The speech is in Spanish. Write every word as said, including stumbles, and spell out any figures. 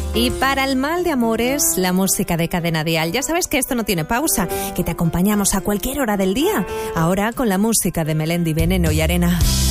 Y para el mal de amores, la música de Cadena Dial. Ya sabes que esto no tiene pausa, que te acompañamos a cualquier hora del día. Ahora con la música de Melendi, Veneno y Arena.